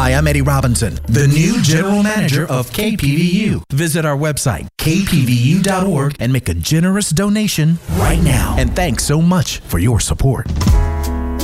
Hi, I'm Eddie Robinson, the new General Manager of KPVU. Visit our website, kpvu.org, and make a generous donation right now. And thanks so much for your support.